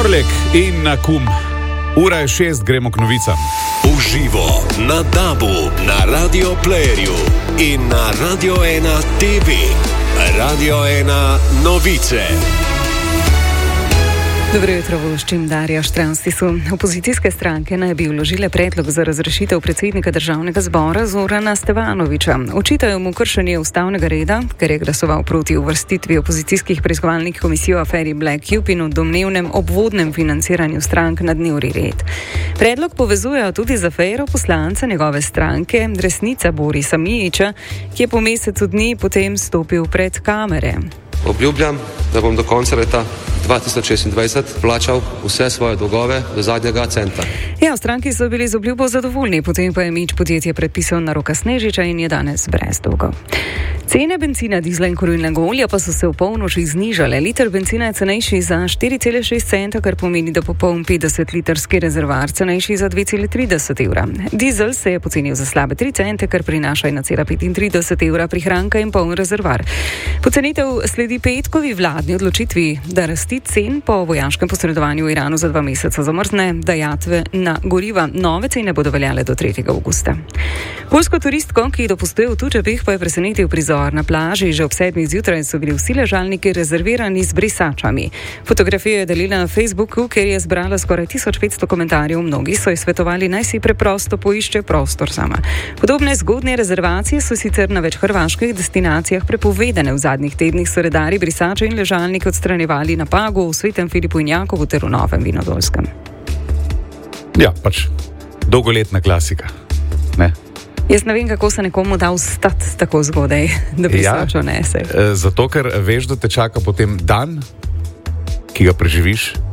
Orlek in Nakum. Ura je 6, gremo k novicam. Uživo na DAB-u, na Radio Playerju in na Radio 1 TV. Radio 1 novice. Dobro jutro, voščim Darja Štranstisu. Opozicijske stranke naj bi vložile predlog za razrešitev predsednika državnega zbora Zorana Stevanovića. Očitajo mu kršenje ustavnega reda, ker je glasoval proti uvrstitvi opozicijskih preiskovalnih komisij v aferi Black Cube in v domnevnem obvodnem financiranju strank na dnevni red. Predlog povezujejo tudi z afero poslanca njegove stranke, Resnica Borisa Mijića, ki je po mesecu dni potem stopil pred kamere. Obljubljam, da bom do konca leta 2026 plačal vse svoje dolgove do zadnjega centa. Ja, v stranki so bili z obljubo zadovoljni, potem pa je Mijić podjetje predpisal na Roka Snežiča in je danes brez dolgov. Cene bencina, dizla in kurilnega olja pa so se v polnoči znižale. Liter bencina je cenejši za 4,6 centa, kar pomeni, da popoln 50-litrski rezervoar cenejši za 2,30 evra. Dizel se je pocenil za slabe 3 cente, kar prinaša 1,35 evra prihranka in poln rezervoar. Pocenitev sledi petkovi vladni odločitvi, da rasti cen po vojaškem posredovanju v Iranu za 2 meseca zamrzne, dajatve na goriva. Nove cene bodo veljale do 3. avgusta. Poljsko turistko, ki dopustuje v Tučepih, pa je presenetil prizor na plaži. Že ob 7 zjutraj so bili vsi ležalniki rezervirani z brisačami. Fotografijo je delila na Facebooku, ker je zbrala skoraj 1500 komentarjev. Mnogi so ji svetovali, naj si preprosto poišče prostor sama. Podobne zgodnje rezervacije so sicer na več hrvaških destinacijah prepovedane. V zadnjih tednih so redarji brisače in ležalnike odstranjevali na Pagu, v Svetem Filipu in Jakovu ter v Novem Vinodolskem. Ja, pač dolgoletna klasika. Ne? Jaz ne vem, kako se nekomu da vstati tako zgodaj, da brisačo nese. Zato, ker veš, da te čaka potem dan, ki ga preživiš